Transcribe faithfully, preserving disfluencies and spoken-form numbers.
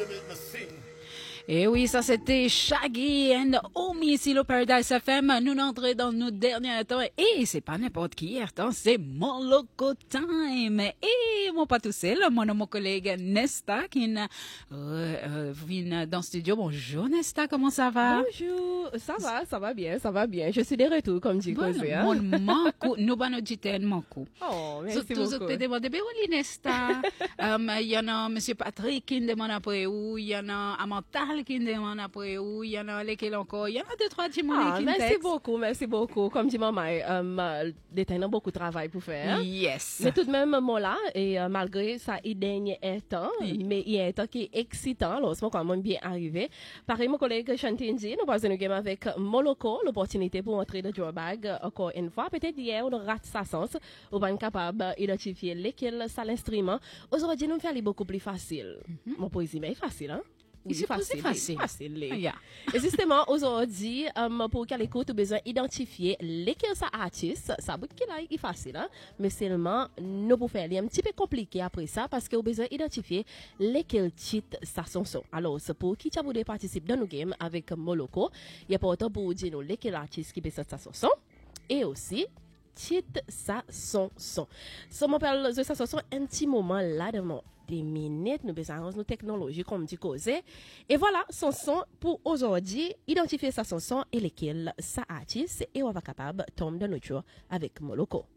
Et oui, ça c'était Shaggy and Omi ici le Paradise F M. Nous entrons dans nos derniers temps. Et c'est pas n'importe qui, attends, c'est mon loco time. Et mon pas tout seul, mon mon collègue Nesta qui euh, euh, vient dans le studio. Bonjour Nesta, comment ça va? Bonjour, ça va, ça va bien, ça va bien. Je suis de retour, comme dit bon, Cosé. Mon manco, nous va nous dire manco. Oh, merci so, beaucoup. Tout te demande, ben oui Nesta. Il y en a Monsieur Patrick qui demande après où, il y en a Amantal qui demande après où, il y en a lesquels encore, il y en a deux, trois petits ah, qui merci texte. beaucoup, merci beaucoup. Comme dit maman, euh, il beaucoup de travail pour faire. Yes. Mais tout de même, moi là, et euh, malgré ça, il dernier un temps, oui. Mais il y a un temps qui est excitant, alors c'est quand même bien arrivé. Pareil, mon collègue Chantindi, nous passons une game avec Moloko, l'opportunité pour entrer dans le bag encore une fois. Peut-être hier, on rate sa sens, on va être capable d'identifier lesquels ça l'instrument. Aujourd'hui, nous faisons beaucoup plus facile. Mm-hmm. Mon poésie, mais facile, hein? Oui, c'est facile. facile. facile. Yeah. Et justement, aujourd'hui, um, pour qu'elle écoute, tu besoin d'identifier lesquels ça artiste. Ça veut qu'il est facile, hein? Mais seulement, nous pour faire, il est un petit peu compliqué après ça parce que vous besoin d'identifier lesquels titres ça sont son. Alors, c'est pour qui tu as participer dans nos games avec Moloko. Il y a pas autant pour vous dire nous lesquels artistes qui besoin ça son son. Et aussi, titre ça son son. Ça m'appelle ça son son un petit moment là de mon des minutes, nous besoin de nos technologies comme dit causé. Et voilà, son son pour aujourd'hui, identifier ça son son et lesquels ça artiste et on va capable tomber dans notre jour avec Moloko.